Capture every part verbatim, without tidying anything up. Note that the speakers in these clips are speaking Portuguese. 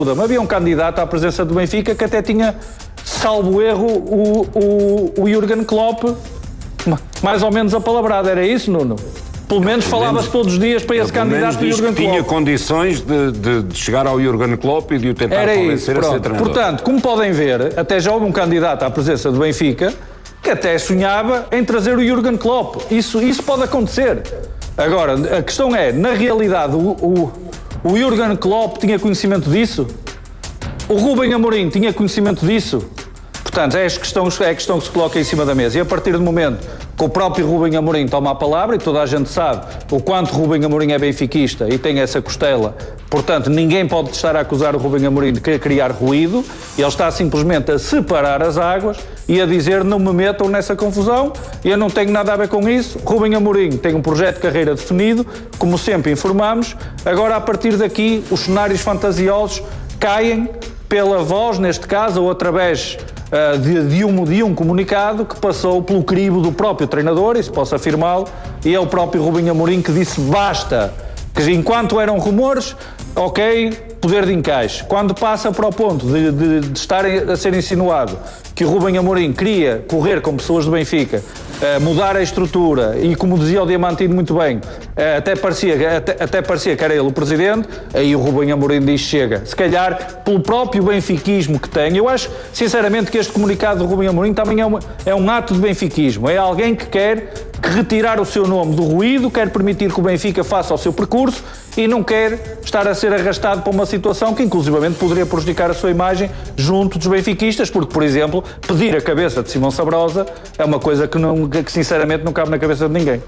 Havia um candidato à presença do Benfica que até tinha, salvo erro, o, o, o Jürgen Klopp mais ou menos apalabrado. Era isso, Nuno? Pelo menos falava-se todos os dias para esse candidato do Jürgen Klopp. Tinha condições de, de, de chegar ao Jürgen Klopp e de o tentar Era convencer isso, a ser treinador. Portanto, como podem ver, até já houve um candidato à presença do Benfica que até sonhava em trazer o Jürgen Klopp. Isso, isso pode acontecer. Agora, a questão é, na realidade, o, o, o Jürgen Klopp tinha conhecimento disso? O Rubem Amorim tinha conhecimento disso? Portanto, é a questão, é a questão que se coloca em cima da mesa. E a partir do momento que o próprio Rubem Amorim toma a palavra, e toda a gente sabe o quanto Rubem Amorim é benfiquista e tem essa costela, portanto, ninguém pode estar a acusar o Rubem Amorim de querer criar ruído, ele está simplesmente a separar as águas e a dizer não me metam nessa confusão, eu não tenho nada a ver com isso. Rubem Amorim tem um projeto de carreira definido, como sempre informamos. Agora, a partir daqui, os cenários fantasiosos caem pela voz, neste caso, ou através uh, de, de, um, de um comunicado que passou pelo crivo do próprio treinador, isso posso afirmá-lo, e é o próprio Rubem Amorim que disse basta, que enquanto eram rumores, ok, poder de encaixe. Quando passa para o ponto de, de, de estar a ser insinuado que o Rubem Amorim queria correr com pessoas do Benfica, uh, mudar a estrutura e, como dizia o Diamantino muito bem, uh, até, parecia, até, até parecia que era ele o presidente, aí o Rubem Amorim diz chega. Se calhar, pelo próprio benfiquismo que tem, eu acho, sinceramente, que este comunicado do Rubem Amorim também é, uma, é um ato de benfiquismo. É alguém que quer retirar o seu nome do ruído, quer permitir que o Benfica faça o seu percurso e não quer estar a ser arrastado para uma situação que, inclusivamente, poderia prejudicar a sua imagem junto dos benfiquistas, porque, por exemplo, pedir a cabeça de Simão Sabrosa é uma coisa que, não, que sinceramente, não cabe na cabeça de ninguém.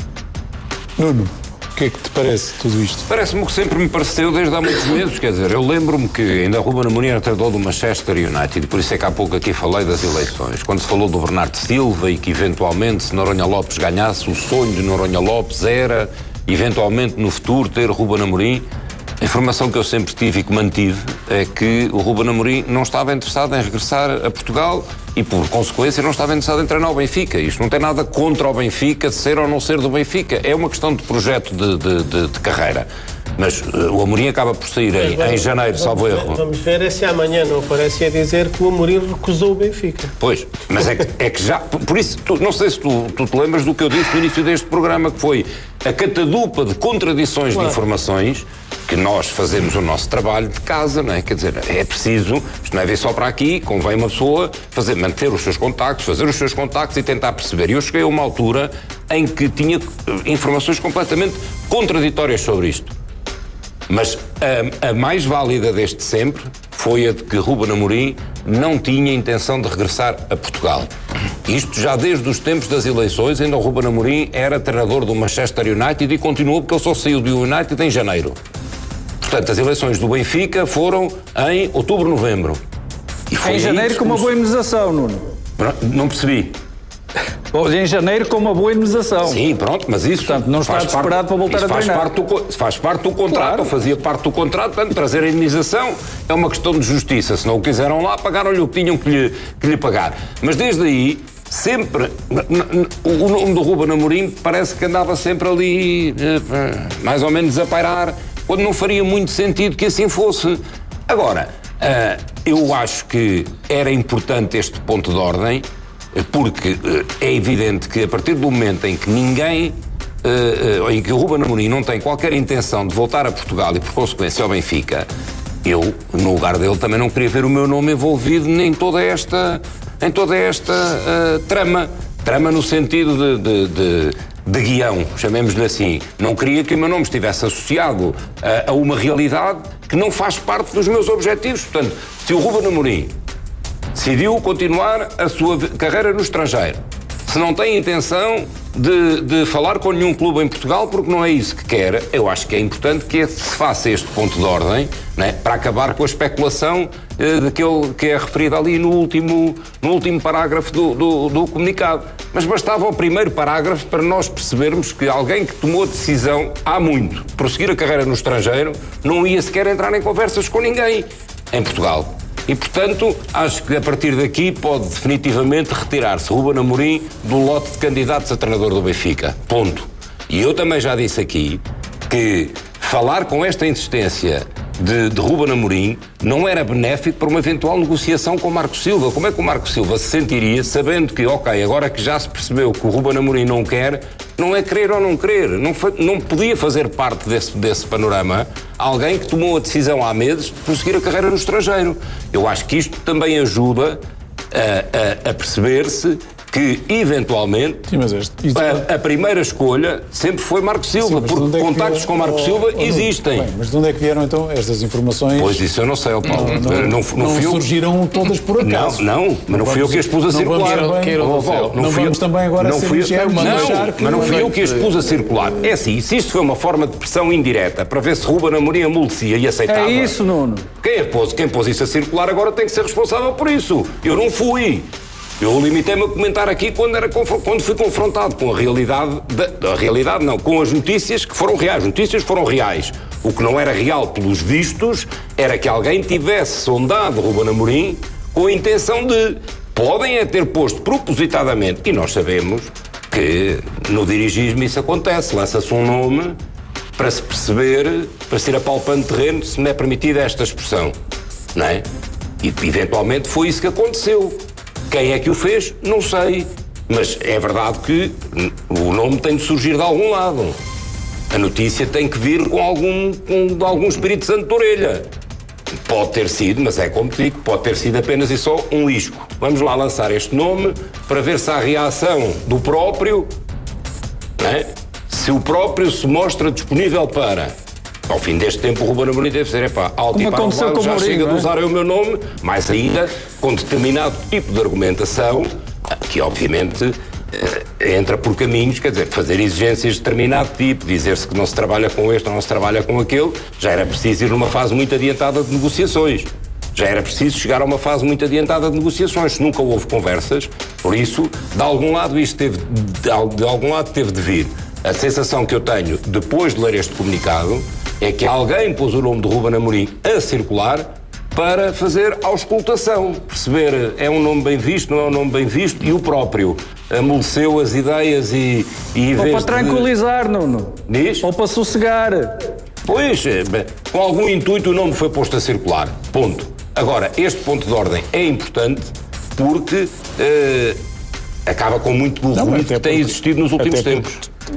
Nuno, o que é que te parece tudo isto? Parece-me o que sempre me pareceu desde há muitos meses, quer dizer, eu lembro-me que ainda Rubem Amorim era treinador do Manchester United, e por isso é que há pouco aqui falei das eleições, quando se falou do Bernardo Silva e que eventualmente se Noronha Lopes ganhasse, o sonho de Noronha Lopes era, eventualmente no futuro, ter Rubem Amorim. A informação que eu sempre tive e que mantive é que o Rubem Amorim não estava interessado em regressar a Portugal e, por consequência, não estava interessado em treinar o Benfica. Isto não tem nada contra o Benfica, de ser ou não ser do Benfica. É uma questão de projeto de, de, de, de carreira. Mas uh, o Amorim acaba por sair em, vamos, em janeiro, salvo erro. Vamos ver é se amanhã não aparece a dizer que o Amorim recusou o Benfica. Pois, mas é que, é que já... Por, por isso, tu, não sei se tu, tu te lembras do que eu disse no início deste programa, que foi a catadupa de contradições claro. De informações que nós fazemos o nosso trabalho de casa, não é? Quer dizer, é preciso, isto não é vir só para aqui, convém uma pessoa fazer, manter os seus contactos, fazer os seus contactos e tentar perceber. E eu cheguei a uma altura em que tinha informações completamente contraditórias sobre isto. Mas a, a mais válida deste sempre foi a de que Rubem Amorim não tinha intenção de regressar a Portugal. Isto já desde os tempos das eleições, ainda o Rubem Amorim era treinador do Manchester United e continuou porque ele só saiu do United em janeiro. Portanto, as eleições do Benfica foram em outubro, novembro. E foi em janeiro com uma boa imunização, Nuno. Não percebi. Hoje em janeiro com uma boa imunização. Sim, pronto, mas isso... Portanto, não está desesperado para voltar a faz treinar. Parte do, faz parte do contrato, claro. Ou fazia parte do contrato, portanto, trazer a indenização é uma questão de justiça. Se não o quiseram lá, pagaram-lhe o que tinham que lhe, que lhe pagar. Mas desde aí, sempre... O nome do Rubem Amorim parece que andava sempre ali, mais ou menos a pairar, quando não faria muito sentido que assim fosse. Agora, eu acho que era importante este ponto de ordem, porque é evidente que a partir do momento em que ninguém, em que o Rubem Amorim não tem qualquer intenção de voltar a Portugal e por consequência ao Benfica, eu, no lugar dele, também não queria ver o meu nome envolvido em toda esta, em toda esta uh, trama. Trama no sentido de, de, de, de guião, chamemos-lhe assim. Não queria que o meu nome estivesse associado a, a uma realidade que não faz parte dos meus objetivos. Portanto, se o Rubem Amorim decidiu continuar a sua carreira no estrangeiro, se não tem intenção de, de falar com nenhum clube em Portugal, porque não é isso que quer, eu acho que é importante que se faça este ponto de ordem, né, para acabar com a especulação eh, de que, ele, que é referida ali no último, no último parágrafo do, do, do comunicado. Mas bastava o primeiro parágrafo para nós percebermos que alguém que tomou a decisão há muito de prosseguir a carreira no estrangeiro não ia sequer entrar em conversas com ninguém em Portugal. E, portanto, acho que a partir daqui pode definitivamente retirar-se Rubem Amorim do lote de candidatos a treinador do Benfica. Ponto. E eu também já disse aqui que falar com esta insistência de, de Ruben Amorim não era benéfico para uma eventual negociação com o Marco Silva. Como é que o Marco Silva se sentiria sabendo que, ok, agora que já se percebeu que o Ruben Amorim não quer, não é querer ou não querer, não, não podia fazer parte desse, desse panorama alguém que tomou a decisão há meses de prosseguir a carreira no estrangeiro. Eu acho que isto também ajuda a, a, a perceber-se que, eventualmente, Sim, mas este, isto... a, a primeira escolha sempre foi Marco Silva, Sim, porque é contactos com Marco oh, Silva oh, existem. Bem, mas de onde é que vieram, então, estas informações? Pois isso eu não sei, oh, Paulo. Não, não, não, não, não surgiram eu... todas por acaso. Não, não, mas não, não fui eu que as pus a circular. Não, bem, não, não, não vamos também agora não ser fui eu, não, não, mas não fui eu que as pus a circular. É assim, se isto foi uma forma de pressão indireta para ver se Ruben Amorim amolecia e aceitava... É isso, Nuno. Quem pôs, quem pôs isso a circular agora tem que ser responsável por isso. Eu não fui. Eu limitei-me a comentar aqui quando, era, quando fui confrontado com a realidade, da, a realidade não, com as notícias que foram reais. As notícias foram reais. O que não era real, pelos vistos, era que alguém tivesse sondado Ruben Amorim com a intenção de... Podem é ter posto propositadamente, e nós sabemos que no dirigismo isso acontece, lança-se um nome para se perceber, para se ir apalpando terreno, se me é permitida esta expressão, não é? E eventualmente foi isso que aconteceu. Quem é que o fez? Não sei. Mas é verdade que o nome tem de surgir de algum lado. A notícia tem que vir com algum, com algum Espírito Santo de orelha. Pode ter sido, mas é como digo, pode ter sido apenas e só um lisco. Vamos lá lançar este nome para ver se há reação do próprio, não é? Se o próprio se mostra disponível para... Ao fim deste tempo, o Ruben Amorim deve dizer, epá, alto e para já Mourinho, chega de usar o meu nome, mais ainda com determinado tipo de argumentação, que obviamente entra por caminhos, quer dizer, fazer exigências de determinado tipo, dizer-se que não se trabalha com este ou não se trabalha com aquele, já era preciso ir numa fase muito adiantada de negociações. Já era preciso chegar a uma fase muito adiantada de negociações. Nunca houve conversas, por isso, de algum lado isto teve, de, de algum lado teve de vir. A sensação que eu tenho, depois de ler este comunicado, é que alguém pôs o nome de Ruben Amorim a circular para fazer auscultação, perceber é um nome bem visto, não é um nome bem visto, e o próprio amoleceu as ideias e... e ou para tranquilizar, de... Nuno. Diz? Ou para sossegar. Pois, com algum intuito o nome foi posto a circular. Ponto. Agora, este ponto de ordem é importante porque eh, acaba com muito do ruído que tem existido nos últimos tempos.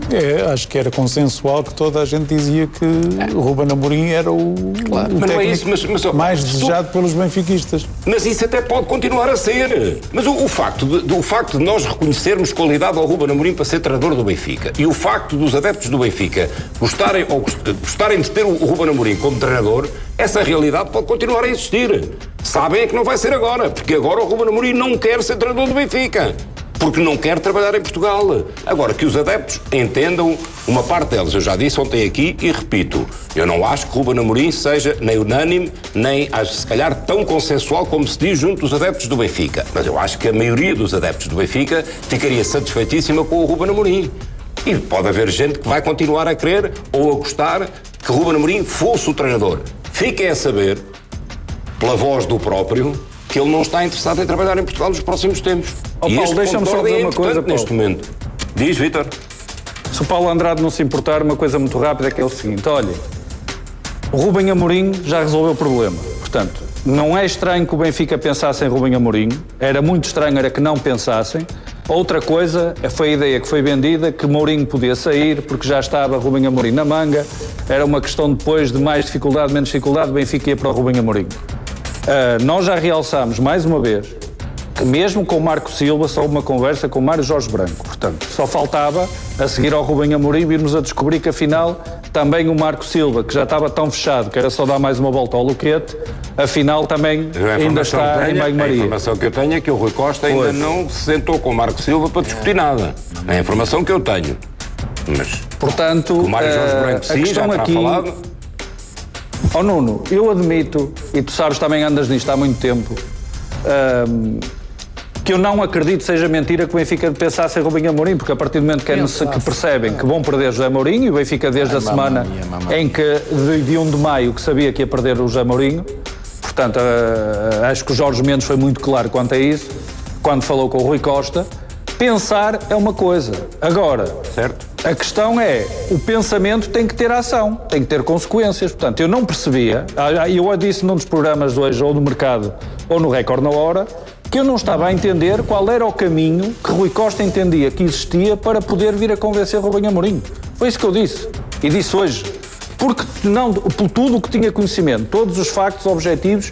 É, acho que era consensual que toda a gente dizia que é. o Ruben Amorim era o, claro, o mas técnico não é isso, mas, mas, mais desejado tu... pelos benfiquistas. Mas isso até pode continuar a ser. Mas o, o, facto de, o facto de nós reconhecermos qualidade ao Ruben Amorim para ser treinador do Benfica e o facto dos adeptos do Benfica gostarem, ou gostarem de ter o Ruben Amorim como treinador, essa realidade pode continuar a existir. Sabem é que não vai ser agora, porque agora o Ruben Amorim não quer ser treinador do Benfica. Porque não quer trabalhar em Portugal. Agora, que os adeptos entendam uma parte deles. Eu já disse ontem aqui e repito, eu não acho que Ruben Amorim seja nem unânime, nem, se calhar, tão consensual como se diz junto dos adeptos do Benfica. Mas eu acho que a maioria dos adeptos do Benfica ficaria satisfeitíssima com o Ruben Amorim. E pode haver gente que vai continuar a querer ou a gostar que Ruben Amorim fosse o treinador. Fiquem a saber, pela voz do próprio, que ele não está interessado em trabalhar em Portugal nos próximos tempos. Oh, e Paulo, deixa-me só dizer é uma coisa, Paulo. Neste momento. Diz, Vítor. Se o Paulo Andrade não se importar, uma coisa muito rápida é que é o seguinte, olha, o Ruben Amorim já resolveu o problema. Portanto, não é estranho que o Benfica pensasse em Ruben Amorim, era muito estranho era que não pensassem. Outra coisa foi a ideia que foi vendida, que Mourinho podia sair, porque já estava Ruben Amorim na manga, era uma questão depois de mais dificuldade, menos dificuldade, o Benfica ia para o Ruben Amorim. Uh, nós já realçámos mais uma vez que mesmo com o Marco Silva só uma conversa com o Mário Jorge Branco, portanto só faltava a seguir ao Ruben Amorim virmos a descobrir que afinal também o Marco Silva, que já estava tão fechado que era só dar mais uma volta ao Luquete, afinal também ainda está tenho, em banho-maria. A informação que eu tenho é que o Rui Costa ainda pois. não se sentou com o Marco Silva para discutir nada, é a informação que eu tenho, mas portanto o Mário Jorge Branco sim, já terá aqui... falado. Oh Nuno, eu admito, e tu sabes também andas nisto há muito tempo, um, que eu não acredito seja mentira que o Benfica pensasse em Ruben Amorim, porque a partir do momento que, é que percebem que vão perder José Mourinho, e o Benfica desde a semana em que, de, de um de maio, que sabia que ia perder o José Mourinho, portanto, uh, acho que o Jorge Mendes foi muito claro quanto a isso, quando falou com o Rui Costa, pensar é uma coisa, agora, certo. A questão é, o pensamento tem que ter ação, tem que ter consequências. Portanto, eu não percebia, eu disse num dos programas de hoje, ou no Mercado, ou no Record na Hora, que eu não estava a entender qual era o caminho que Rui Costa entendia que existia para poder vir a convencer Rubem Amorim. Foi isso que eu disse. E disse hoje. Porque não, por tudo o que tinha conhecimento, todos os factos objetivos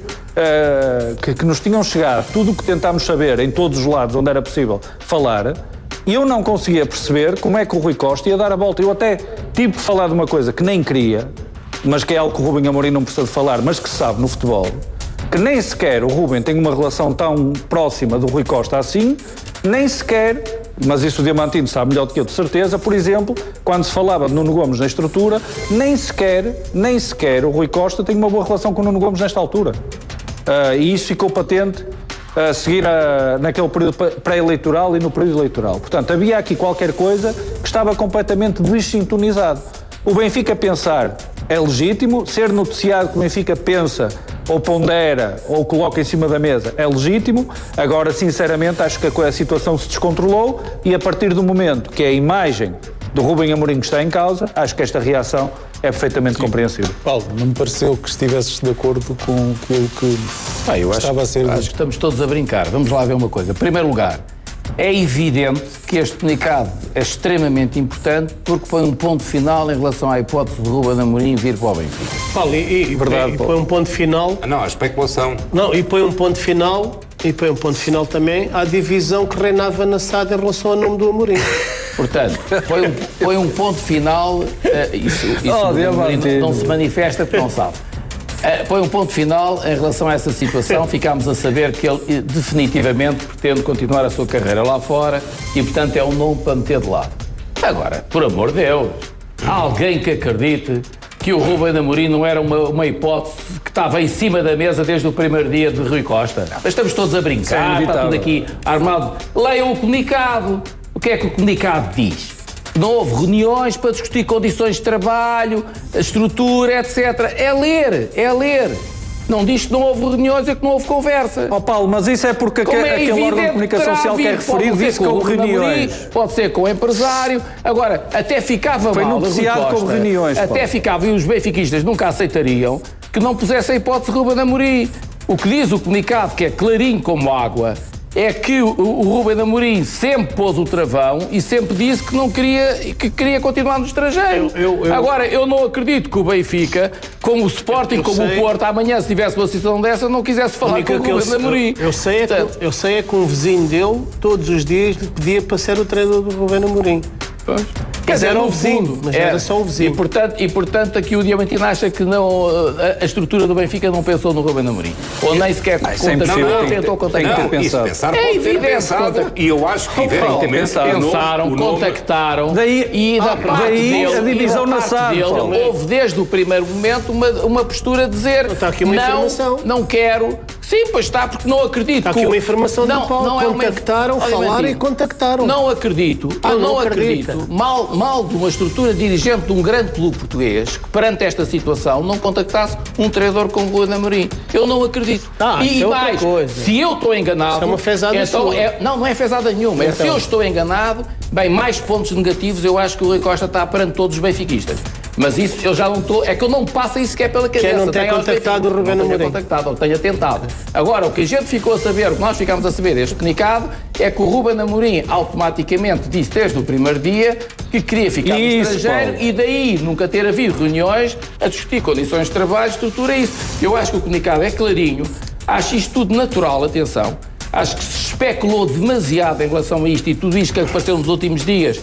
uh, que, que nos tinham chegado, tudo o que tentámos saber em todos os lados onde era possível falar, eu não conseguia perceber como é que o Rui Costa ia dar a volta. Eu até tive de falar de uma coisa que nem queria, mas que é algo que o Rubem Amorim não precisa de falar, mas que se sabe no futebol, que nem sequer o Rubem tem uma relação tão próxima do Rui Costa assim, nem sequer, mas isso o Diamantino sabe melhor do que eu, de certeza, por exemplo, quando se falava de Nuno Gomes na estrutura, nem sequer, nem sequer o Rui Costa tem uma boa relação com o Nuno Gomes nesta altura. Uh, e isso ficou patente a seguir a, naquele período pré-eleitoral e no período eleitoral. Portanto, havia aqui qualquer coisa que estava completamente desintonizado. O Benfica pensar é legítimo, ser noticiado que o Benfica pensa ou pondera ou coloca em cima da mesa é legítimo. Agora, sinceramente, acho que a situação se descontrolou e a partir do momento que a imagem do Rubem Amorim está em causa, acho que esta reação é perfeitamente Sim. compreensível. Paulo, não me pareceu que estivesses de acordo com aquilo que ah, eu estava acho, a ser... Acho que estamos todos a brincar. Vamos lá ver uma coisa. Em primeiro lugar, é evidente que este comunicado é extremamente importante porque põe um ponto final em relação à hipótese de Rubem Amorim vir para o Benfica. Paulo, e, e, Verdade, e põe um ponto final... Não, a especulação. Não, e põe um ponto final... E põe um ponto final também à divisão que reinava na S A D em relação ao nome do Amorim. Portanto, põe um, põe um ponto final, uh, isso, isso oh, Deus Amorim não, não se manifesta porque não sabe. Uh, põe um ponto final em relação a essa situação, ficámos a saber que ele definitivamente pretende continuar a sua carreira lá fora e, portanto, é um nome para meter de lado. Agora, por amor de Deus, há alguém que acredite que o Rubem Amorim não era uma, uma hipótese que estava em cima da mesa desde o primeiro dia de Rui Costa? Mas estamos todos a brincar, está tudo aqui armado. Leiam o comunicado. O que é que o comunicado diz? Não houve reuniões para discutir condições de trabalho, a estrutura, etcétera. É ler, é ler. Não diz que não houve reuniões, é que não houve conversa. Ó oh, Paulo, mas isso é porque Como é aquele órgão de comunicação social que é referido disse que houve reuniões. Pode ser com o empresário. Agora, até ficava Foi mal. Foi noticiado com reuniões. Até Paulo. ficava, e os benfiquistas nunca aceitariam que não pusesse a hipótese de Rubem Amorim. O que diz o comunicado, que é clarinho como água, é que o, o Rubem Amorim sempre pôs o travão e sempre disse que não queria, que queria continuar no estrangeiro. Eu, eu, eu... Agora, eu não acredito que o Benfica, como o Sporting, eu, eu como sei. o Porto, amanhã, se tivesse uma situação dessa, não quisesse falar com o Rubem Amorim. Eu, eu, sei é que, eu sei é que um vizinho dele, todos os dias, lhe pedia para ser o treinador do Rubem Amorim. Pois. Quer dizer, era um vizinho, mas era, era só um vizinho. E portanto, e, portanto, aqui o Diamantino acha que não, a, a estrutura do Benfica não pensou no Rubem Amorim. Ou nem sequer ah, contactou, tentou contactar. Não, pensado. Pensar, é evidente. Pensado, e eu acho que tiveram que pensar. Pensaram, contactaram. Daí, e da ah, parte daí dele, a divisão na S A D. Houve desde o primeiro momento uma, uma postura de dizer está aqui uma não, informação. não quero... Sim, pois está, porque não acredito. Está aqui uma informação não, do Paulo. Não contactaram, é uma... falaram e contactaram. Não acredito. Ah, eu não, não acredito. Mal, mal de uma estrutura dirigente de um grande clube português que, perante esta situação, não contactasse um treinador como o Rubem Amorim. Eu não acredito. Ah, e é mais, se eu estou enganado... Isso é uma fezada então é, Não, não é fezada nenhuma. Então. É, se eu estou enganado, bem, mais pontos negativos eu acho que o Rui Costa está perante todos os benfiquistas. Mas isso eu já não estou... É que eu não passa isso sequer pela cabeça. Quem não tem contactado o Rubem Amorim. Não tenha contactado, ou tenha tentado. Agora, o que a gente ficou a saber, o que nós ficámos a saber deste comunicado, é que o Rubem Amorim automaticamente disse desde o primeiro dia que queria ficar isso, no estrangeiro Paulo. E daí nunca ter havido reuniões a discutir condições de trabalho, estrutura, isso. Eu acho que o comunicado é clarinho, acho isto tudo natural, atenção. Acho que se especulou demasiado em relação a isto e tudo isto que apareceu nos últimos dias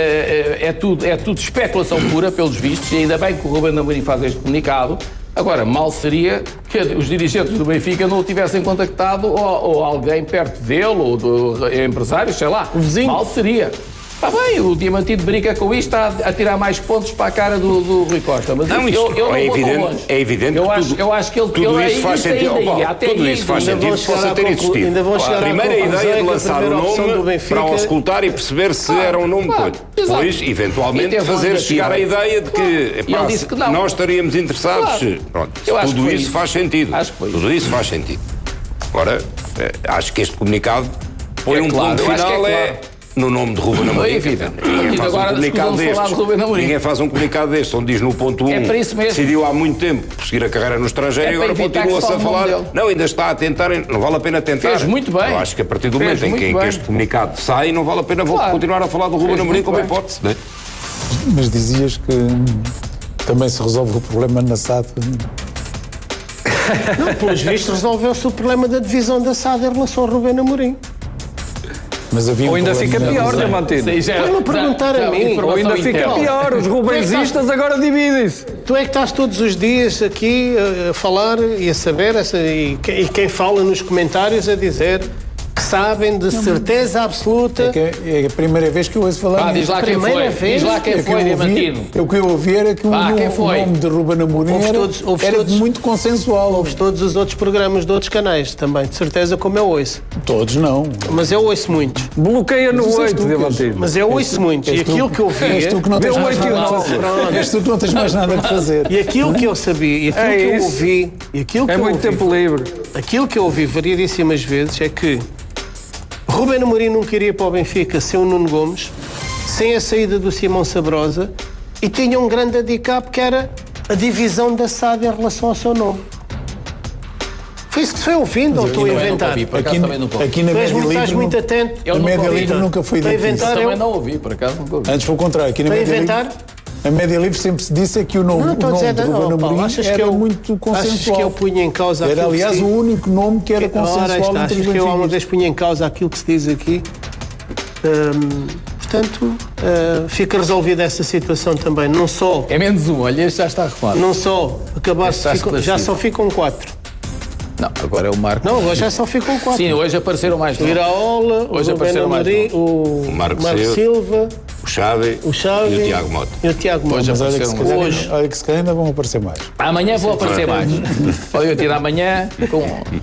é, é, é, tudo, é tudo especulação pura, pelos vistos, e ainda bem que o Rubem Amorim faz este comunicado. Agora, mal seria que os dirigentes do Benfica não o tivessem contactado ou, ou alguém perto dele, ou do empresário, sei lá. O vizinho. Mal seria. Está bem, o Diamantino brinca com isto, está a tirar mais pontos para a cara do, do Rui Costa. Mas não, eu, eu é, não evidente, é evidente eu que acho, tudo, eu acho que ele, tudo ele, isso faz ele sentido. Ia, Bom, tudo isso faz sentido que possa ter existido. Ainda vão chegar a primeira à ideia de lançar o nome Benfica, para auscultar e perceber se claro, era um nome claro, depois, eventualmente, fazer chegar a ideia de que, claro, epá, disse que não. nós estaríamos interessados. Claro. Pronto, tudo isso faz sentido. Tudo isso faz sentido. Agora, acho que este comunicado põe um ponto final. É no nome de Ruben Amorim. Ninguém faz um comunicado destes. Ninguém faz um comunicado destes, onde diz no ponto um, é decidiu há muito tempo seguir a carreira no estrangeiro, é, e agora continua-se a falar. Não, ainda está a tentar, não vale a pena tentar. Fez muito bem. Eu acho que a partir do momento em que, em que este comunicado sai, não vale a pena claro. continuar a falar do Ruben Amorim como hipótese. Não é? Mas dizias que também se resolve o problema na S A D. Não, pelos vistos resolveu-se o problema da divisão da S A D em relação ao Ruben Amorim. Mas havia ou um ainda fica pior, Diamantino. Estão-me a perguntar já, a mim. Ou ainda fica interna. pior, os rubensistas agora dividem-se. Tu é que estás todos os dias aqui a, a falar e a saber, essa, e, e quem fala nos comentários a dizer que sabem de certeza absoluta. É, que é a primeira vez que eu ouço falar. Ah, diz lá quem foi. Diz lá quem foi, Diamantino. O que eu ouvi era que o, ah, nome, o nome de Ruben Amorim era, todos, era todos, muito consensual. Ouves todos os outros programas de outros canais também, de certeza, como eu ouço. Todos não. Mas eu ouço muitos. Bloqueia no oito, Diamantino. Mas eu ouço muitos. E aquilo que eu vi. És tu que não tens mais nada a fazer. És tu que não tens mais nada a fazer. E aquilo que eu sabia, e aquilo que eu ouvi. E aquilo que é muito tempo livre. Aquilo que eu ouvi variedíssimas vezes é que Ruben Amorim não queria para o Benfica sem o Nuno Gomes, sem a saída do Simão Sabrosa, e tinha um grande handicap que era a divisão da S A D em relação ao seu nome. Foi isso que se foi ouvindo ou estou a inventar? Ouvi, por acaso, aqui, aqui na Média Livre... Estás muito atento. Na Média Livre nunca foi dito isso. Também não ouvi, por acaso nunca ouvi. Antes foi o contrário. Aqui na Média inventar? Livre, a Média Livre sempre se disse é que o nome, não, o nome de Ruben Amorim era eu, muito consensual. Achas que eu punha em causa Era, aliás, o único nome que era consensual entre os benfiquistas. Achas que eu alguma vez punha em causa aquilo que se diz aqui? Hum, portanto, uh, fica resolvida essa situação também. Não só... É menos um, olha, este já está arrumado. Não só acabar-se... Já só ficam quatro. Não, agora é o Marco. Não, hoje já só ficam quatro. Sim, hoje apareceram mais nomes. O Iraola, hoje o apareceram mais Amorim, o, o Marco, Marco Silva, o Xavi, o Xavi e o Tiago Mota. E o Tiago Mota. Hoje mas olha que, se calhar, hoje. olha que se calhar ainda vão aparecer mais. Amanhã vão aparecer mais. Podem eu tirar amanhã com...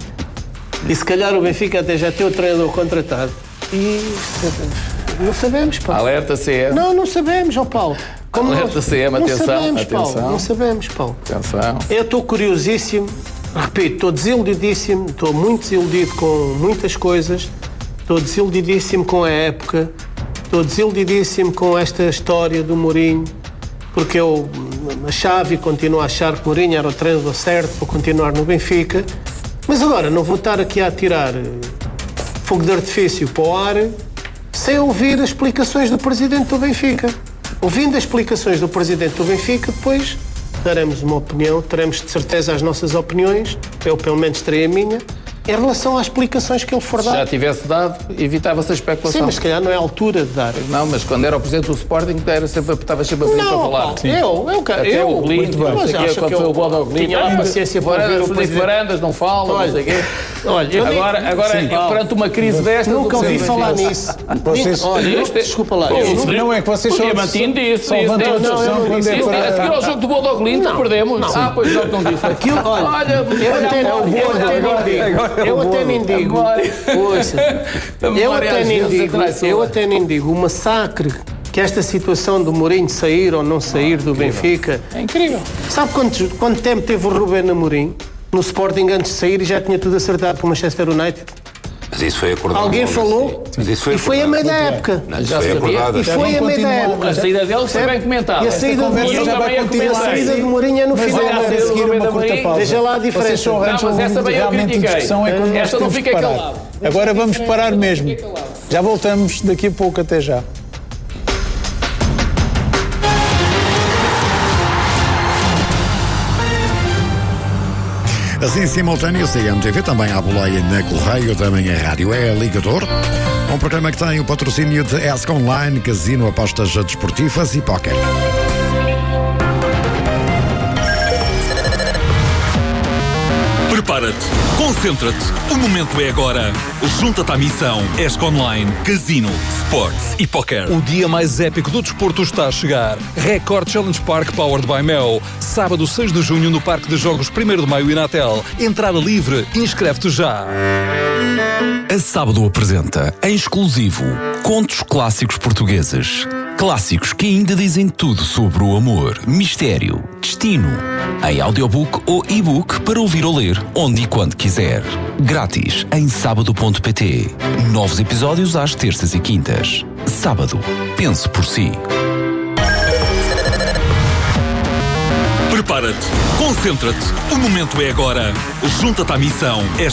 E se calhar o Benfica até já tem o treinador contratado. E não sabemos, Paulo. Alerta C M. Não, não sabemos, ó Paulo. Como Alerta C M, não atenção. Sabemos, atenção. Paulo. Não sabemos, Paulo. Atenção. Eu estou curiosíssimo. Repito, estou desiludidíssimo, estou muito desiludido com muitas coisas, estou desiludidíssimo com a época, estou desiludidíssimo com esta história do Mourinho, porque eu achava e continuo a achar que Mourinho era o treinador certo para continuar no Benfica, mas agora não vou estar aqui a atirar fogo de artifício para o ar sem ouvir as explicações do presidente do Benfica. Ouvindo as explicações do presidente do Benfica, depois... daremos uma opinião, teremos de certeza as nossas opiniões, eu pelo menos terei a minha, em relação às explicações que ele for dar. Se já tivesse dado, evitava-se a especulação. Sim, mas se calhar não é a altura de dar. Não, mas quando era o presidente do Sporting, era sempre, estava sempre a pedir para falar. Não, eu, eu, Até eu, o Glind, não sei quê, quando foi o Bodo Glind. Tinha lá paciência para ouvir o presidente. Varandas não fala, olha, não sei o quê. Olha, eu agora, digo, agora sim, perante uma crise destas... Nunca ouvi falar nisso. Vocês, olha, isto, desculpa lá. Eu, não é que vocês só... O Diamantino disse. Só levantam a discussão quando é para... A seguir ao jogo do Bodo Glind, perdemos. Ah, pois não, não disse. Aquilo, olha, eu até não digo. Eu até nem digo. Ouça, eu até nem digo, eu até nem digo o massacre que esta situação do Mourinho sair ou não sair do Benfica. É incrível. Sabe quanto, quanto tempo teve o Ruben Amorim no Sporting antes de sair e já tinha tudo acertado com o Manchester United? Mas isso foi acordado. Alguém falou? Mas isso foi e foi a meio da época. Não, já foi acordado. E foi a meio da época. A saída dele foi bem comentada. E a saída do Mourinho já vai continuar. A saída do Mourinho é no mas final. Mas a seguir uma curta pausa. Veja lá a diferença. Não, mas essa bem eu critiquei. É esta não fiquei calado. Agora vamos parar mesmo. Já voltamos daqui a pouco, até já. Assim, simultâneo, C M T V, também à boleia na Correio, também a Rádio é Ligador. Um programa que tem o patrocínio de E S C Online, Casino, Apostas Desportivas e Póquer. Prepara-te, concentra-te, o momento é agora. Junta-te à missão E S C Online, Casino, Sports e Póquer. O dia mais épico do desporto está a chegar. Record Challenge Park Powered by Mel. Sábado seis de junho no Parque de Jogos primeiro de Maio e Natel. Entrada livre, inscreve-te já. A Sábado apresenta, em exclusivo, contos clássicos portugueses. Clássicos que ainda dizem tudo sobre o amor, mistério, destino. Em audiobook ou e-book para ouvir ou ler, onde e quando quiser. Grátis em sábado ponto pt. Novos episódios às terças e quintas. Sábado, pense por si. Prepara-te, concentra-te, o momento é agora. Junta-te à missão. És